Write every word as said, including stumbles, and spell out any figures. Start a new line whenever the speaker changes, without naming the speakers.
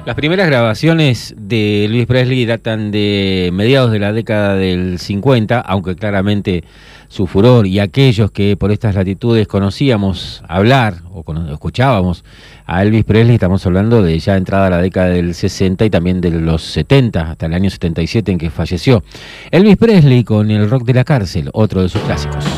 Las primeras grabaciones de Elvis Presley datan de mediados de la década del cincuenta, aunque claramente su furor y aquellos que por estas latitudes conocíamos hablar o escuchábamos a Elvis Presley, estamos hablando de ya entrada a la década del sesenta y también de los setenta, hasta el año setenta y siete en que falleció. Elvis Presley con el rock de la cárcel, otro de sus clásicos.